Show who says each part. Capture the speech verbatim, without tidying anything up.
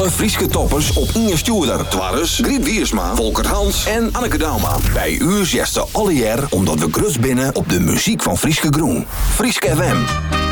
Speaker 1: alle Frieske toppers op Inge Stuurder. Twarres, Griet Wiersma, Volker Hans en Anneke Dauma. Bij u zesde alle jaar omdat we grut binnen op de muziek van Frieske Groen. Frieske F M.